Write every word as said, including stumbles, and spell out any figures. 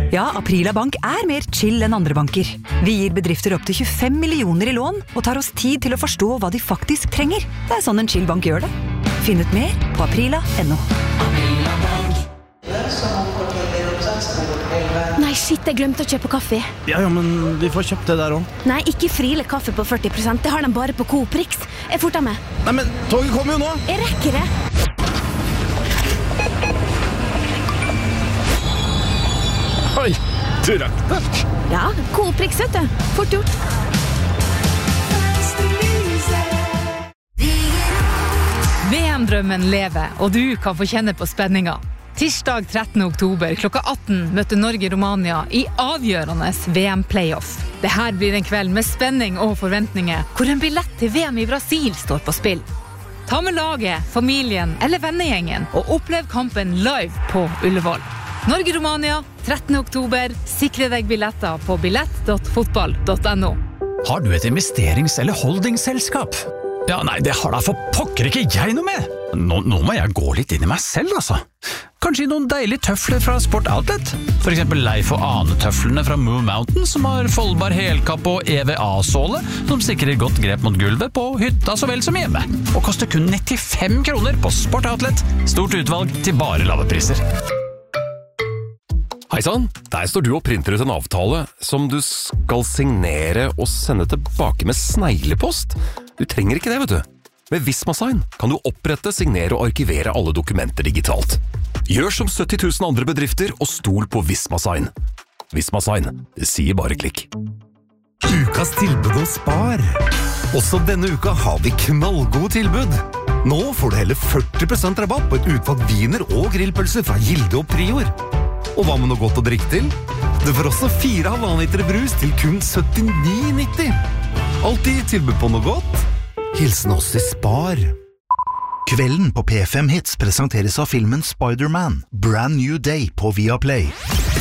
Ja, Aprila Bank er mer chill enn andre banker. Vi gir bedrifter opp til tjuefem millioner i lån, og tar oss tid til å forstå hva de faktisk trenger. Det er sånn en chill bank gjør det. Finn ut mer på aprila punktum no. Nei, shit, jeg glemte å kjøpe kaffe. Ja, ja, men vi får kjøpt det der også. Nei, ikke Friele kaffe på førti prosent. Det har de bare på Coop Rix. Jeg forter meg. Nei, men toget kommer jo nå! Jeg rekker det. Oi, du rakk det. Ja, Coop Rix, vet du. Fort gjort. V M-drømmen lever, og du kan få kjenne på spenninga. Tirsdag trettende oktober klokka atten møter Norge-Romania i avgjørende V M-playoff. Dette blir en kveld med spenning og forventninger, hvor en billett til V M i Brasil står på spill. Ta med laget, familien eller vennegjengen og opplev kampen live på Ullevål. Norge-Romania, trettende oktober. Sikre deg billetter på billett punktum fotball punktum no. Har du et investerings- eller holdingselskap? Ja, nei, det har da for pokker ikke jeg noe med. Nå, nå må jeg gå litt inn i meg selv, altså. Kanskje noen deilige tøfler fra Sport Outlet? For eksempel Leif og Ane-tøflene fra Moon Mountain, som har foldbar helkapp og E V A-såle, som sikrer godt grep mot gulvet på hytta så vel som hjemme. Og koster kun nittifem kroner på Sport Outlet. Stort utvalg til bare lave priser. Hei sann, der står du og printer ut en avtale som du skal signere og sende tilbake med sneglepost. Du trenger ikke det, vet du. Med Visma-sign kan du opprette, signere og arkivere alle dokumenter digitalt. Gjør som sytti tusen andre bedrifter og stol på Visma-sign. Visma-sign, det sier bare klikk. Ukas tilbud hos Spar. Også denne uka har vi knallgode tilbud. Nå får du hele førti prosent rabatt på et utvalg viner og grillpølser fra Gilde og Prior. Og hva med noe godt å drikke til? Du får også fire halvannen liter brus til kun syttini nitti. Alltid tilbud på noe godt. Hilsen oss i Spar. Kvelden på P fem Hits presenteres av filmen Spider-Man, Brand New Day på Viaplay.